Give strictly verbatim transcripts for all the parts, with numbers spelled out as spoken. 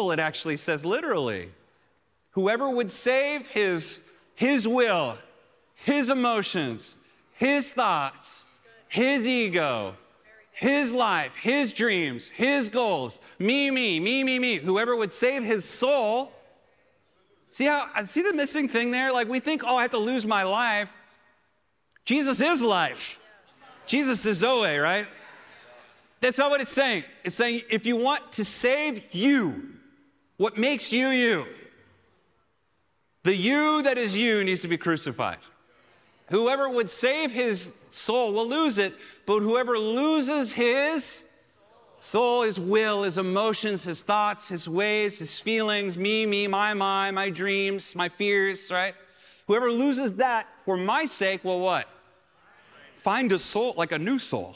soul, it actually says literally. Whoever would save his, his will, his emotions, his thoughts, his ego, his life, his dreams, his goals, me, me, me, me, me, whoever would save his soul. See how, see the missing thing there? Like we think, oh, I have to lose my life. Jesus is life. Jesus is Zoe, right? That's not what it's saying. It's saying if you want to save you, what makes you you, the you that is you needs to be crucified. Whoever would save his soul will lose it, but whoever loses his soul, his will, his emotions, his thoughts, his ways, his feelings, me, me, my, my, my dreams, my fears, right? Whoever loses that for my sake will what? Find a soul, like a new soul.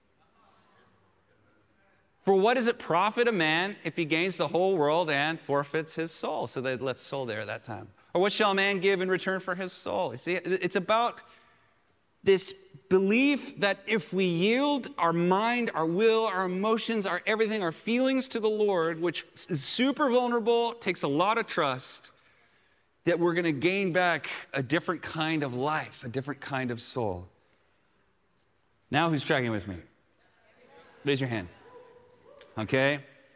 For what does it profit a man if he gains the whole world and forfeits his soul? So they left soul there at that time. Or what shall a man give in return for his soul? You see, it's about this belief that if we yield our mind, our will, our emotions, our everything, our feelings to the Lord, which is super vulnerable, takes a lot of trust, that we're going to gain back a different kind of life, a different kind of soul. Now who's tracking with me? Raise your hand. Okay?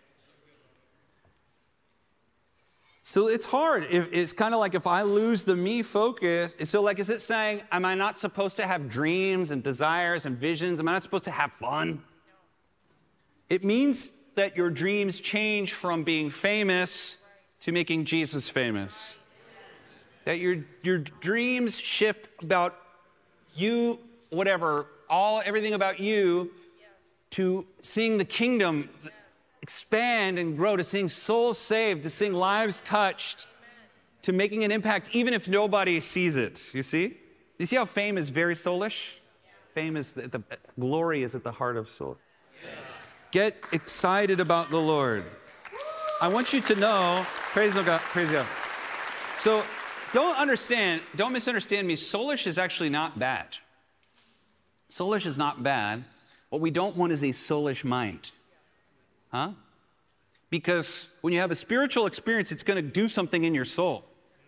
So it's hard. It's kind of like if I lose the me focus. So like, is it saying, am I not supposed to have dreams and desires and visions? Am I not supposed to have fun? It means that your dreams change from being famous to making Jesus famous. That your, your dreams shift about you, whatever, all, everything about you, to seeing the kingdom expand and grow, to seeing souls saved, to seeing lives touched, to making an impact, even if nobody sees it. You see? You see how fame is very soulish? Fame is, the, the glory is at the heart of soul. Yes. Get excited about the Lord. I want you to know, praise God, praise God. So don't understand, don't misunderstand me. Soulish is actually not bad. Soulish is not bad. What we don't want is a soulish mind. Huh? Because when you have a spiritual experience, it's going to do something in your soul.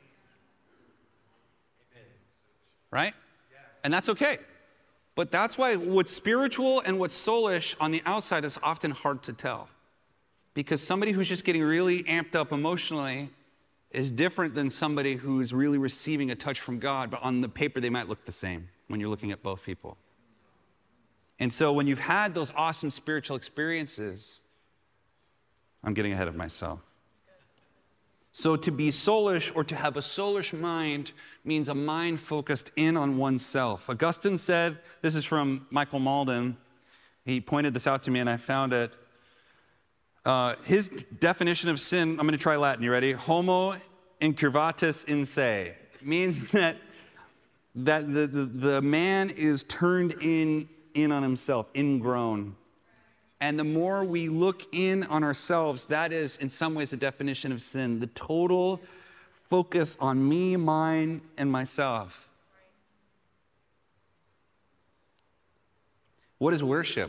Right? And that's okay. But that's why what's spiritual and what's soulish on the outside is often hard to tell. Because somebody who's just getting really amped up emotionally is different than somebody who's really receiving a touch from God, but on the paper they might look the same when you're looking at both people. And so when you've had those awesome spiritual experiences, I'm getting ahead of myself. So to be soulish or to have a soulish mind means a mind focused in on oneself. Augustine said, this is from Michael Malden, he pointed this out to me and I found it. Uh, his definition of sin, I'm going to try Latin, you ready? Homo incurvatus in se. It means that, that the, the, the man is turned in in on himself, ingrown. And the more we look in on ourselves, that is in some ways a definition of sin. The total focus on me, mine, and myself. What is worship?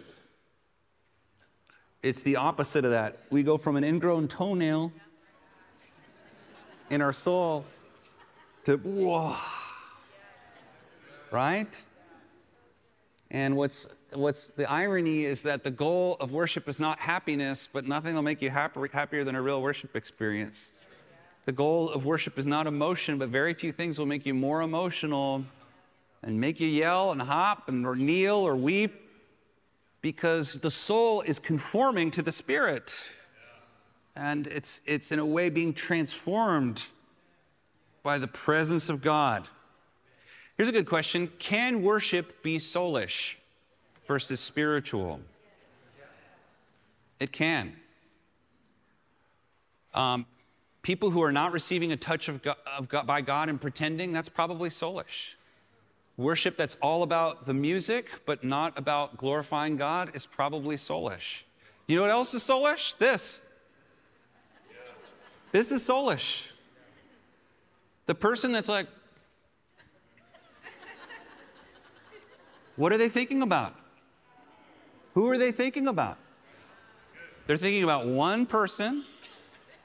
It's the opposite of that. We go from an ingrown toenail in our soul to, whoa, right? And what's, what's the irony is that the goal of worship is not happiness, but nothing will make you happy, happier than a real worship experience. The goal of worship is not emotion, but very few things will make you more emotional and make you yell and hop and or kneel or weep, because the soul is conforming to the Spirit. And it's, it's in a way being transformed by the presence of God. Here's a good question. Can worship be soulish versus spiritual? It can. Um, people who are not receiving a touch of God, of God, by God and pretending, that's probably soulish. Worship that's all about the music but not about glorifying God is probably soulish. You know what else is soulish? This. This is soulish. The person that's like, what are they thinking about? Who are they thinking about? They're thinking about one person